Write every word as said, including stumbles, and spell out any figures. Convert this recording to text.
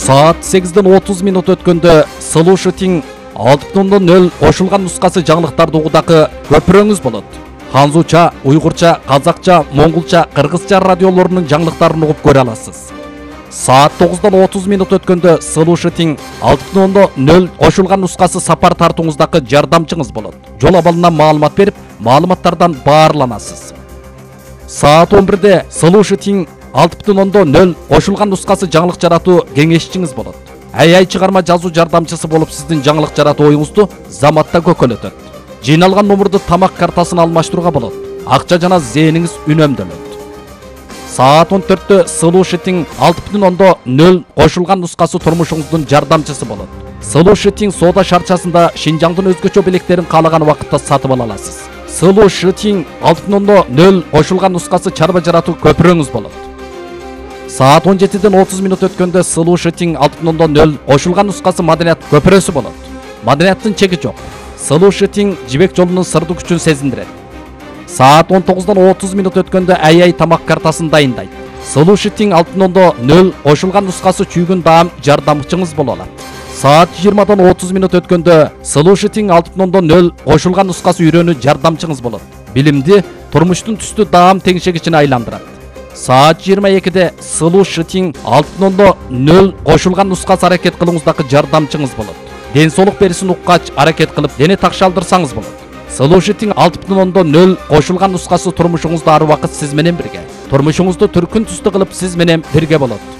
Saat сегизден отуз минут өткөндө Слушатиң алты бүтүн нөл кошулган нускасы жаңылыктарды угудагы көпүрөңүз болот. Ханзуча, уйгурча, казакча, монголча, кыргызча радиолорунун жаңылыктарын угуп көрө аласыз. Saat тогуздан отуз минут өткөндө Слушатиң алты бүтүн нөл кошулган нускасы сапар тартууңуздагы жардамчыңыз болот. Жол абалынан маалымат берип, маалыматтардан баарланасыз. Saat он бирде Слушатиң алты бүтүн нөл кошулган нускасы жаңылык жаратуу кеңешчиңиз болот. Ай-ай чыгарма жазуу жардамчысы болуп сиздин жаңылык жаратуу оюңузду заматта көкөлөтөт. Жыйналган номурду тамак картасын алмаштырууга болот. Акча жана зээниңиз үнөмдөлөт. Saat он төрттө Слушатиң алты бүтүн нөл кошулган нускасы турмушуңуздун жардамчысы болот. Слушатиң соода шарчасында Шинжаңдын өзгөчө белектерин каалаган убакытта сатып ала аласыз. Слушатиң алты бүтүн нөл кошулган нускасы чарба жаратуу көпүрөңүз болот. Saat он жетиден отуз минут өткөндө Слушатиң алты бүтүн нөл кошулган нускасы маданият көпүрөсү болот. Маданияттын чеги жок. Слушатиң жибек жолунун сырдуу күчүн сезиндирет. Saat он тогуздан отуз минут өткөндө ай-ай тамак картасын дайындайт. Слушатиң алты бүтүн нөл кошулган нускасы чүйгүн даам жардамчыңыз боло алат. Saat жыйырмадан отуз минут өткөндө Слушатиң алты бүтүн нөл кошулган нускасы үйрөнүү жардамчыңыз болот. Билимди турмуштун түстүү даам теңшегичине айландырат. Saat жыйырма экиде Слушатиң алты бүтүн нөл кошулган нускасы аракет кылууңуздагы жардамчыңыз болот. Ден соолук берисин уккач аракет кылып дене такшалдырсаңыз болот. Слушатиң алты бүтүн нөл кошулган нускасы турмушуңузда ар убакыт сиз менен бирге. Турмушуңузду түркүн түстүү кылып сиз менен бирге болот.